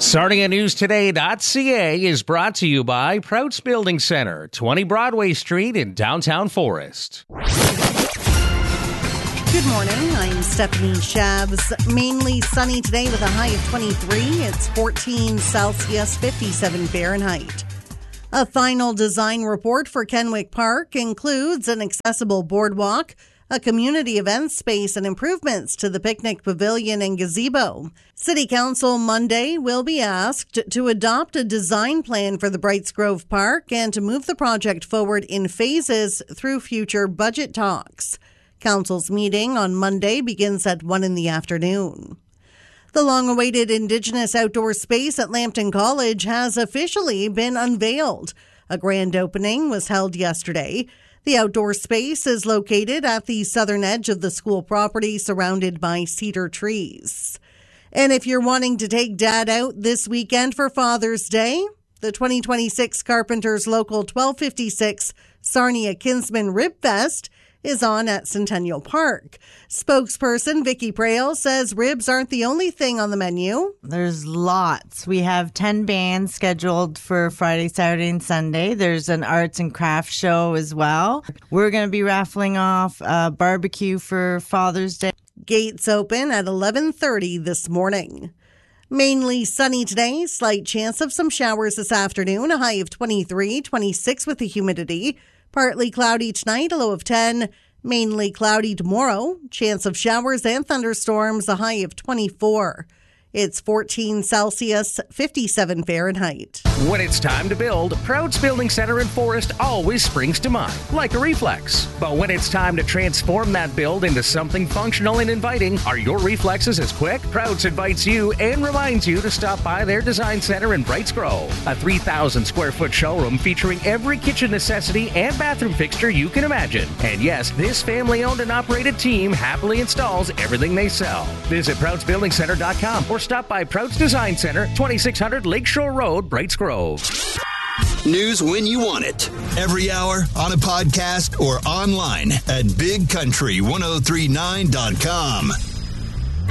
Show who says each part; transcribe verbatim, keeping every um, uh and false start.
Speaker 1: Starting at news today dot c a is brought to you by Prouts Building Center, twenty Broadway Street in downtown Forest.
Speaker 2: Good morning, I'm Stephanie Shabs. Mainly sunny today with a high of twenty-three. It's fourteen Celsius, fifty-seven Fahrenheit. A final design report for Kenwick Park includes an accessible boardwalk, a community event space, and improvements to the picnic pavilion and gazebo. City Council Monday will be asked to adopt a design plan for the Brights Grove Park and to move the project forward in phases through future budget talks. Council's meeting on Monday begins at one in the afternoon. The long-awaited Indigenous outdoor space at Lambton College has officially been unveiled. A grand opening was held yesterday. The outdoor space is located at the southern edge of the school property, surrounded by cedar trees. And if you're wanting to take Dad out this weekend for Father's Day, the twenty twenty-six Carpenters Local twelve fifty-six Sarnia Kinsman Rib Fest is on at Centennial Park. Spokesperson Vicky Prale says ribs aren't the only thing on the menu.
Speaker 3: There's lots. We have ten bands scheduled for Friday, Saturday, and Sunday. There's an arts and crafts show as well. We're going to be raffling off a barbecue for Father's Day.
Speaker 2: Gates open at eleven thirty this morning. Mainly sunny today, slight chance of some showers this afternoon, a high of twenty-three, twenty-six with the humidity. Partly cloudy tonight, a low of ten. Mainly cloudy tomorrow. Chance of showers and thunderstorms, a high of twenty-four. It's fourteen Celsius, fifty-seven Fahrenheit.
Speaker 1: When it's time to build, Prouts Building Center in Forest always springs to mind, like a reflex. But when it's time to transform that build into something functional and inviting, are your reflexes as quick? Prouts invites you and reminds you to stop by their design center in Brights Grove, a three thousand square foot showroom featuring every kitchen necessity and bathroom fixture you can imagine. And yes, this family-owned and operated team happily installs everything they sell. Visit Prouts Building Center dot com or stop by Prouts Design Center, twenty-six hundred Lakeshore Road, Brights Grove.
Speaker 4: News when you want it. Every hour, on a podcast, or online at big country ten thirty-nine dot com.